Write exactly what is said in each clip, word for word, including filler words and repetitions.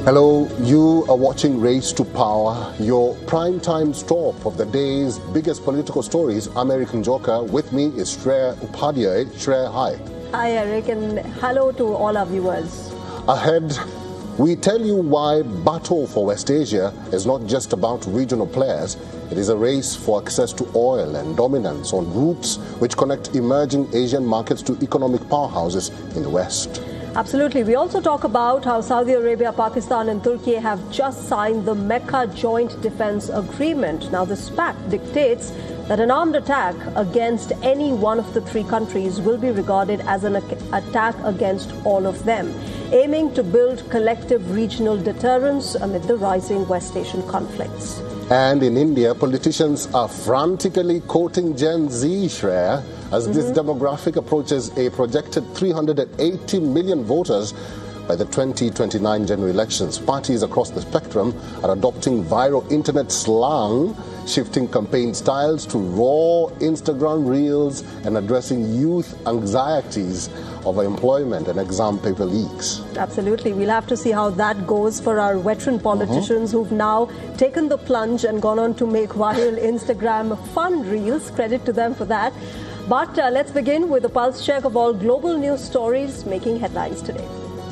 Hello, you are watching Race to Power, your primetime stop of the day's biggest political stories. I'm Eric Njoka. With me is Shreya Upadhyay. Shreya, hi. Hi, Eric, and hello to all our viewers. Ahead, we tell you why battle for West Asia is not just about regional players. It is a race for access to oil and dominance on routes which connect emerging Asian markets to economic powerhouses in the West. Absolutely. We also talk about how Saudi Arabia, Pakistan and Turkey have just signed the Mecca Joint Defense Agreement. Now, this pact dictates that an armed attack against any one of the three countries will be regarded as an attack against all of them, aiming to build collective regional deterrence amid the rising West Asian conflicts. And in India, politicians are frantically quoting Gen Z, Shreya, as mm-hmm. this demographic approaches a projected three hundred eighty million voters by the twenty twenty-nine general elections. Parties across the spectrum are adopting viral internet slang, shifting campaign styles to raw Instagram reels and addressing youth anxieties over employment and exam paper leaks. Absolutely. We'll have to see how that goes for our veteran politicians mm-hmm. who've now taken the plunge and gone on to make viral Instagram fun reels. Credit to them for that. But uh, let's begin with a pulse check of all global news stories making headlines today.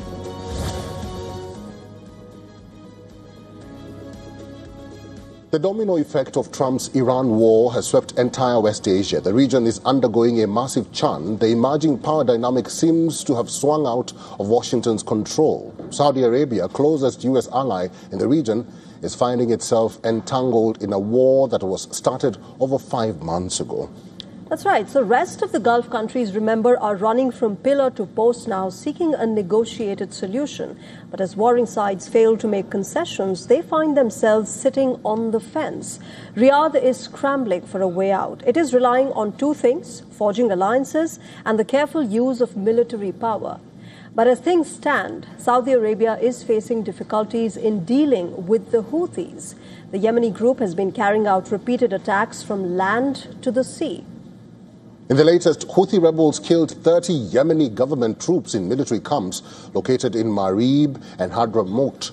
The domino effect of Trump's Iran war has swept entire West Asia. The region is undergoing a massive churn. The emerging power dynamic seems to have swung out of Washington's control. Saudi Arabia, closest U S ally in the region, is finding itself entangled in a war that was started over five months ago. That's right. So rest of the Gulf countries, remember, are running from pillar to post now, seeking a negotiated solution. But as warring sides fail to make concessions, they find themselves sitting on the fence. Riyadh is scrambling for a way out. It is relying on two things: forging alliances and the careful use of military power. But as things stand, Saudi Arabia is facing difficulties in dealing with the Houthis. The Yemeni group has been carrying out repeated attacks from land to the sea. In the latest, Houthi rebels killed thirty Yemeni government troops in military camps located in Marib and Hadramaut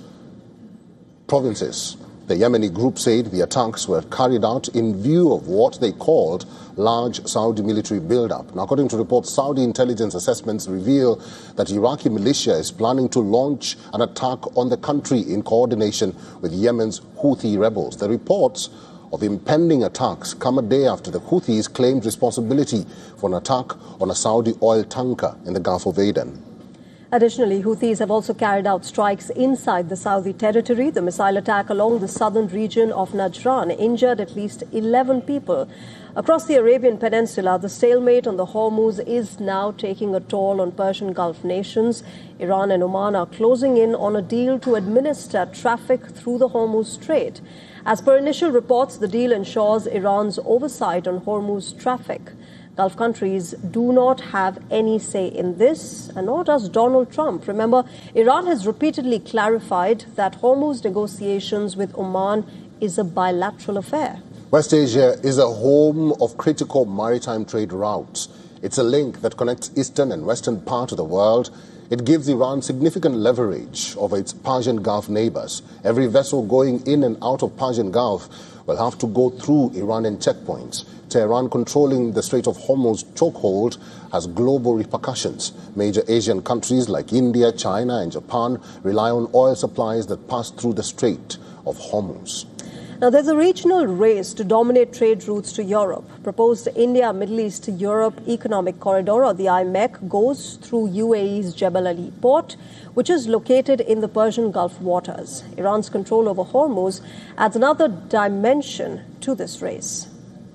provinces. The Yemeni group said the attacks were carried out in view of what they called large Saudi military buildup. Now, according to reports, Saudi intelligence assessments reveal that Iraqi militia is planning to launch an attack on the country in coordination with Yemen's Houthi rebels. The reports of impending attacks come a day after the Houthis claimed responsibility for an attack on a Saudi oil tanker in the Gulf of Aden. Additionally, Houthis have also carried out strikes inside the Saudi territory. The missile attack along the southern region of Najran injured at least eleven people. Across the Arabian Peninsula, the stalemate on the Hormuz is now taking a toll on Persian Gulf nations. Iran and Oman are closing in on a deal to administer traffic through the Hormuz Strait. As per initial reports, the deal ensures Iran's oversight on Hormuz traffic. Gulf countries do not have any say in this, and nor does Donald Trump. Remember, Iran has repeatedly clarified that Hormuz negotiations with Oman is a bilateral affair. West Asia is a home of critical maritime trade routes. It's a link that connects eastern and western part of the world. It gives Iran significant leverage over its Persian Gulf neighbors. Every vessel going in and out of Persian Gulf will have to go through Iranian checkpoints. Tehran controlling the Strait of Hormuz chokehold has global repercussions. Major Asian countries like India, China and Japan rely on oil supplies that pass through the Strait of Hormuz. Now, there's a regional race to dominate trade routes to Europe. Proposed India-Middle East to Europe Economic Corridor, or the I M E C, goes through U A E's Jebel Ali port, which is located in the Persian Gulf waters. Iran's control over Hormuz adds another dimension to this race.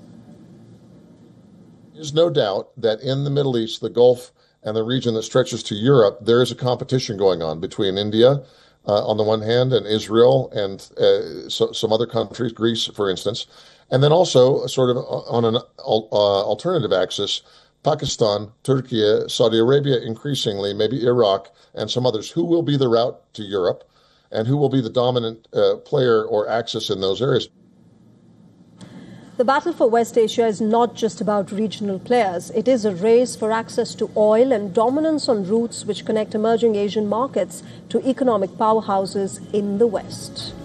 There's no doubt that in the Middle East, the Gulf, and the region that stretches to Europe, there is a competition going on between India, Uh, on the one hand, and Israel and uh, so, some other countries, Greece, for instance. And then also, sort of on an uh, alternative axis, Pakistan, Turkey, Saudi Arabia, increasingly, maybe Iraq, and some others. Who will be the route to Europe, and who will be the dominant uh, player or axis in those areas? The battle for West Asia is not just about regional players. It is a race for access to oil and dominance on routes which connect emerging Asian markets to economic powerhouses in the West.